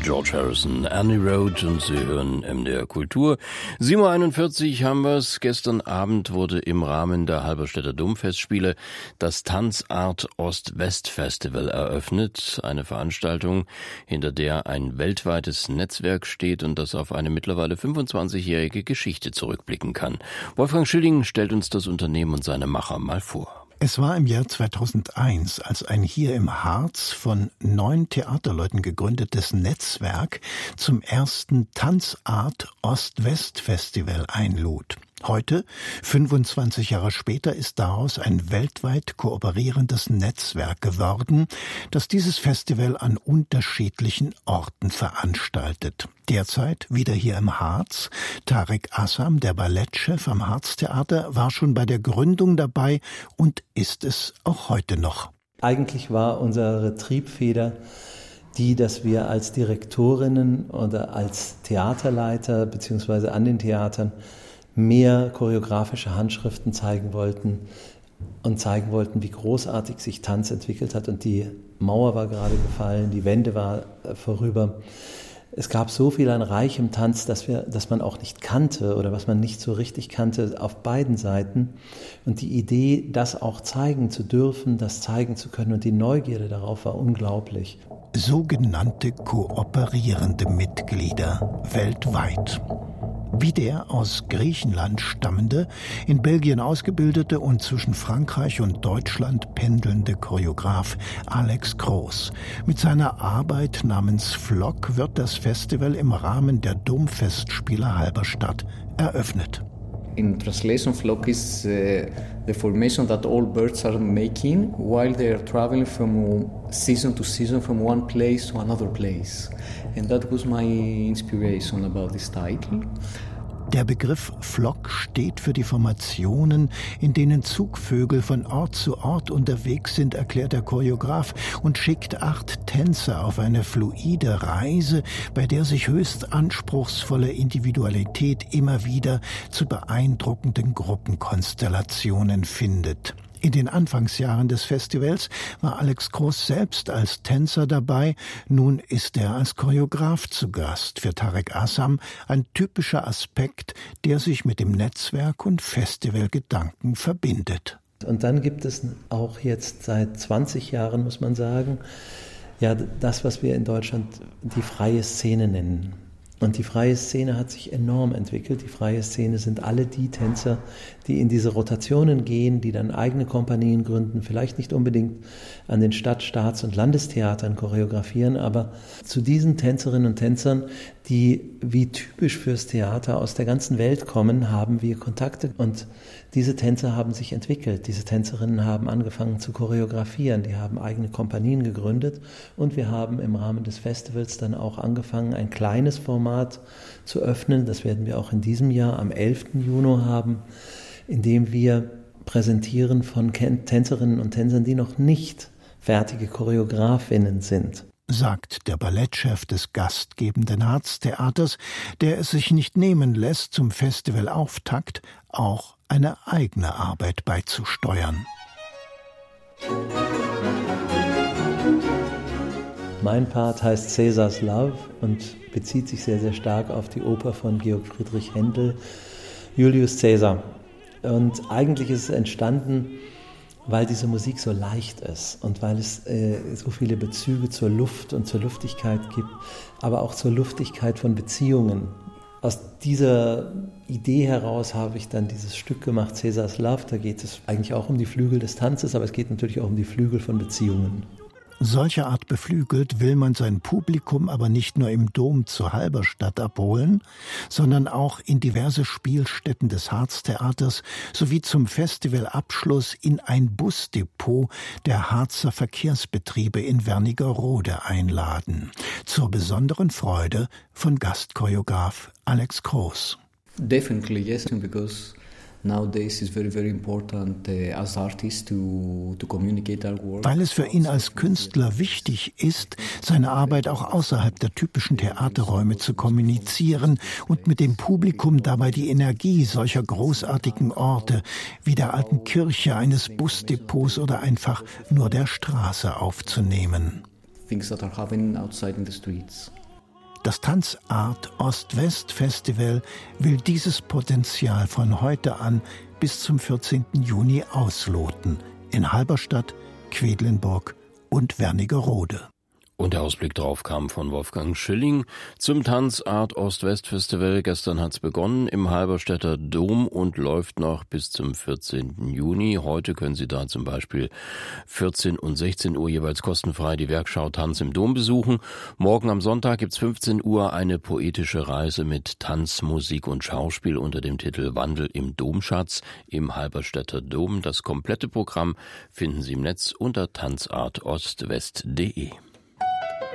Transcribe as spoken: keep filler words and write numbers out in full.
George Harrison, Annie Road, und Sie hören M D R Kultur. sieben Uhr einundvierzig haben wir's. Gestern Abend wurde im Rahmen der Halberstädter Domfestspiele das Tanzart Ost-West Festival eröffnet. Eine Veranstaltung, hinter der ein weltweites Netzwerk steht und das auf eine mittlerweile fünfundzwanzigjährige Geschichte zurückblicken kann. Wolfgang Schilling stellt uns das Unternehmen und seine Macher mal vor. Es war im Jahr zweitausendeins, als ein hier im Harz von neun Theaterleuten gegründetes Netzwerk zum ersten Tanzart Ost-West-Festival einlud. Heute, fünfundzwanzig Jahre später, ist daraus ein weltweit kooperierendes Netzwerk geworden, das dieses Festival an unterschiedlichen Orten veranstaltet. Derzeit wieder hier im Harz. Tarek Assam, der Ballettchef am Harztheater, war schon bei der Gründung dabei und ist es auch heute noch. Eigentlich war unsere Triebfeder die, dass wir als Direktorinnen oder als Theaterleiter beziehungsweise an den Theatern mehr choreografische Handschriften zeigen wollten und zeigen wollten, wie großartig sich Tanz entwickelt hat. Und die Mauer war gerade gefallen, die Wende war vorüber. Es gab so viel an reichem Tanz, dass wir, dass man auch nicht kannte oder was man nicht so richtig kannte auf beiden Seiten. Und die Idee, das auch zeigen zu dürfen, das zeigen zu können und die Neugierde darauf war unglaublich. Sogenannte kooperierende Mitglieder weltweit. Wie der aus Griechenland stammende, in Belgien ausgebildete und zwischen Frankreich und Deutschland pendelnde Choreograf Alex Kroos. Mit seiner Arbeit namens Flock wird das Festival im Rahmen der Domfestspiele Halberstadt eröffnet. In translation, flock is uh, the formation that all birds are making while they are traveling from season to season, from one place to another place. And that was my inspiration about this title. Der Begriff Flock steht für die Formationen, in denen Zugvögel von Ort zu Ort unterwegs sind, erklärt der Choreograf und schickt acht Tänzer auf eine fluide Reise, bei der sich höchst anspruchsvolle Individualität immer wieder zu beeindruckenden Gruppenkonstellationen findet. In den Anfangsjahren des Festivals war Alex Kroos selbst als Tänzer dabei, nun ist er als Choreograf zu Gast. Für Tarek Assam ein typischer Aspekt, der sich mit dem Netzwerk und Festivalgedanken verbindet. Und dann gibt es auch jetzt seit zwanzig Jahren, muss man sagen, ja, das, was wir in Deutschland die freie Szene nennen. Und die freie Szene hat sich enorm entwickelt. Die freie Szene sind alle die Tänzer, die in diese Rotationen gehen, die dann eigene Kompanien gründen, vielleicht nicht unbedingt an den Stadt-, Staats- und Landestheatern choreografieren, aber zu diesen Tänzerinnen und Tänzern, die wie typisch fürs Theater aus der ganzen Welt kommen, haben wir Kontakte. Und diese Tänzer haben sich entwickelt. Diese Tänzerinnen haben angefangen zu choreografieren. Die haben eigene Kompanien gegründet. Und wir haben im Rahmen des Festivals dann auch angefangen, ein kleines Format zu öffnen. Das werden wir auch in diesem Jahr am elften Juni haben, in dem wir präsentieren von Tänzerinnen und Tänzern, die noch nicht fertige Choreografinnen sind, sagt der Ballettchef des gastgebenden Harztheaters, der es sich nicht nehmen lässt, zum Festivalauftakt auch eine eigene Arbeit beizusteuern. Mein Part heißt Caesars Love und bezieht sich sehr, sehr stark auf die Oper von Georg Friedrich Händel, Julius Caesar. Und eigentlich ist es entstanden, weil diese Musik so leicht ist und weil es äh, so viele Bezüge zur Luft und zur Luftigkeit gibt, aber auch zur Luftigkeit von Beziehungen. Aus dieser Idee heraus habe ich dann dieses Stück gemacht, Caesars Love. Da geht es eigentlich auch um die Flügel des Tanzes, aber es geht natürlich auch um die Flügel von Beziehungen. Solcher Art beflügelt will man sein Publikum aber nicht nur im Dom zur Halberstadt abholen, sondern auch in diverse Spielstätten des Harztheaters sowie zum Festivalabschluss in ein Busdepot der Harzer Verkehrsbetriebe in Wernigerode einladen. Zur besonderen Freude von Gastchoreograf Alex Kroos. Definitely yes, because nowadays it's very, very important uh, as artists to, to communicate our work. Weil es für ihn als Künstler wichtig ist, seine Arbeit auch außerhalb der typischen Theaterräume zu kommunizieren und mit dem Publikum dabei die Energie solcher großartigen Orte wie der alten Kirche, eines Busdepots oder einfach nur der Straße aufzunehmen. Things that are happening outside in the streets. Das Tanzart Ost-West Festival will dieses Potenzial von heute an bis zum vierzehnten Juni ausloten in Halberstadt, Quedlinburg und Wernigerode. Und der Ausblick drauf kam von Wolfgang Schilling zum Tanzart Ost-West-Festival. Gestern hat's begonnen im Halberstädter Dom und läuft noch bis zum vierzehnten Juni. Heute können Sie da zum Beispiel vierzehn und sechzehn Uhr jeweils kostenfrei die Werkschau Tanz im Dom besuchen. Morgen am Sonntag gibt's fünfzehn Uhr eine poetische Reise mit Tanz, Musik und Schauspiel unter dem Titel Wandel im Domschatz im Halberstädter Dom. Das komplette Programm finden Sie im Netz unter tanzart ost west punkt de.